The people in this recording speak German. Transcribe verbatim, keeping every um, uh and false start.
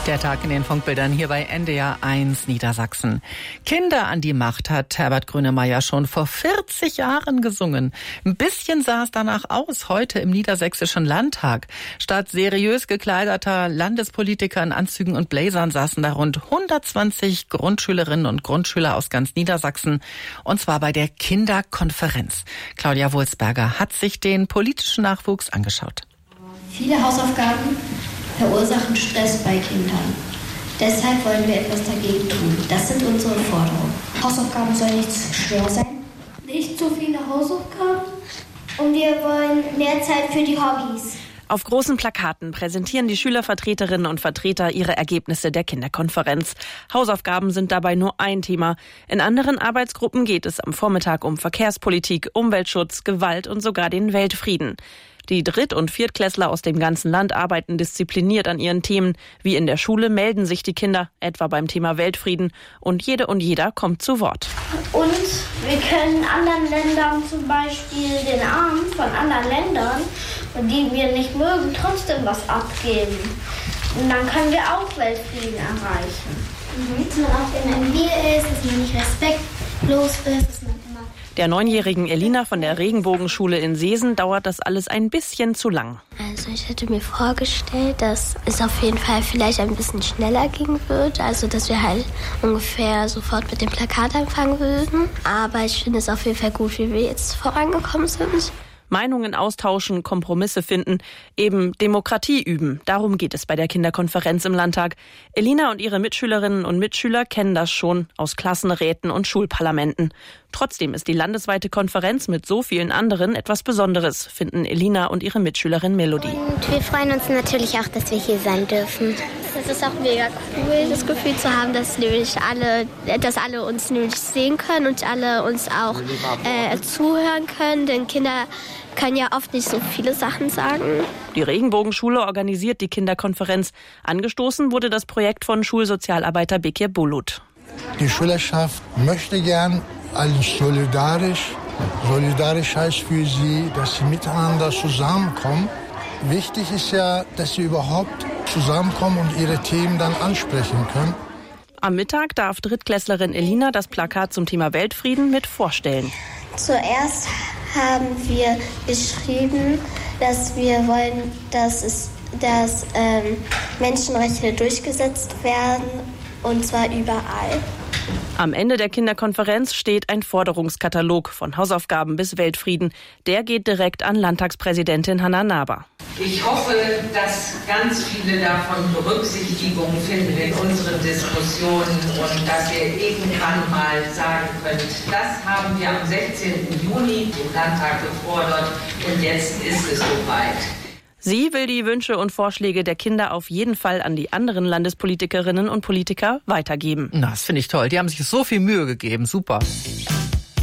Der Tag in den Funkbildern hier bei N D R eins Niedersachsen. Kinder an die Macht hat Herbert Grönemeyer schon vor vierzig Jahren gesungen. Ein bisschen sah es danach aus, heute im Niedersächsischen Landtag. Statt seriös gekleideter Landespolitiker in Anzügen und Blazern saßen da rund hundertzwanzig Grundschülerinnen und Grundschüler aus ganz Niedersachsen. Und zwar bei der Kinderkonferenz. Claudia Wulsberger hat sich den politischen Nachwuchs angeschaut. Viele Hausaufgaben verursachen Stress bei Kindern. Deshalb wollen wir etwas dagegen tun. Das sind unsere Forderungen. Hausaufgaben sollen nicht zu schwer sein. Nicht zu viele Hausaufgaben. Und wir wollen mehr Zeit für die Hobbys. Auf großen Plakaten präsentieren die Schülervertreterinnen und Vertreter ihre Ergebnisse der Kinderkonferenz. Hausaufgaben sind dabei nur ein Thema. In anderen Arbeitsgruppen geht es am Vormittag um Verkehrspolitik, Umweltschutz, Gewalt und sogar den Weltfrieden. Die Dritt- und Viertklässler aus dem ganzen Land arbeiten diszipliniert an ihren Themen. Wie in der Schule melden sich die Kinder, etwa beim Thema Weltfrieden. Und jede und jeder kommt zu Wort. Und wir können anderen Ländern zum Beispiel den Armen von anderen Ländern, die wir nicht mögen, trotzdem was abgeben. Und dann können wir auch Weltfrieden erreichen. Mhm. Dass man auch in einem Wir ist, dass man nicht respektlos ist, dass man immer... Der neunjährigen Elina von der Regenbogenschule in Seesen dauert das alles ein bisschen zu lang. Also ich hätte mir vorgestellt, dass es auf jeden Fall vielleicht ein bisschen schneller gehen wird. Also dass wir halt ungefähr sofort mit dem Plakat anfangen würden. Aber ich finde es auf jeden Fall gut, wie wir jetzt vorangekommen sind. Meinungen austauschen, Kompromisse finden, eben Demokratie üben. Darum geht es bei der Kinderkonferenz im Landtag. Elina und ihre Mitschülerinnen und Mitschüler kennen das schon aus Klassenräten und Schulparlamenten. Trotzdem ist die landesweite Konferenz mit so vielen anderen etwas Besonderes, finden Elina und ihre Mitschülerin Melody. Und wir freuen uns natürlich auch, dass wir hier sein dürfen. Es ist auch mega cool, das Gefühl zu haben, dass nämlich alle, dass alle uns nämlich sehen können und alle uns auch äh, zuhören können, denn Kinder können ja oft nicht so viele Sachen sagen. Die Regenbogenschule organisiert die Kinderkonferenz. Angestoßen wurde das Projekt von Schulsozialarbeiter Bekir Bulut. Die Schülerschaft möchte gern alles solidarisch. Solidarisch heißt für sie, dass sie miteinander zusammenkommen. Wichtig ist ja, dass sie überhaupt zusammenkommen und ihre Themen dann ansprechen können. Am Mittag darf Drittklässlerin Elina das Plakat zum Thema Weltfrieden mit vorstellen. Zuerst haben wir geschrieben, dass wir wollen, dass, es, dass ähm, Menschenrechte durchgesetzt werden, und zwar überall. Am Ende der Kinderkonferenz steht ein Forderungskatalog von Hausaufgaben bis Weltfrieden. Der geht direkt an Landtagspräsidentin Hanna Naber. Ich hoffe, dass ganz viele davon Berücksichtigung finden in unseren Diskussionen und dass ihr irgendwann mal sagen könnt, das haben wir am sechzehnten Juni im Landtag gefordert und jetzt ist es soweit. Sie will die Wünsche und Vorschläge der Kinder auf jeden Fall an die anderen Landespolitikerinnen und Politiker weitergeben. Na, das finde ich toll. Die haben sich so viel Mühe gegeben. Super.